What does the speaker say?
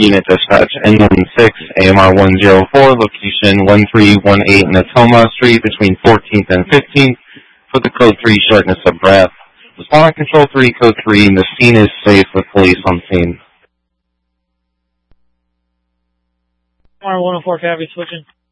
Unit Dispatch, N96, AMR 104, location 1318 Natoma Street between 14th and 15th for the Code 3 shortness of breath. Respond Control 3, Code 3, and the scene is safe with police on scene. AMR 104, copy, switching.